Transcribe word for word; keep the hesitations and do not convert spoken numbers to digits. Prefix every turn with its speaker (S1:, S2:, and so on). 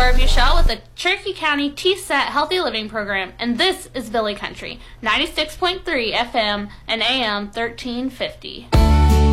S1: Laura Buchel with the Cherokee County T S E T Healthy Living Program, and this is Billy Country, ninety-six point three F M and A M thirteen fifty.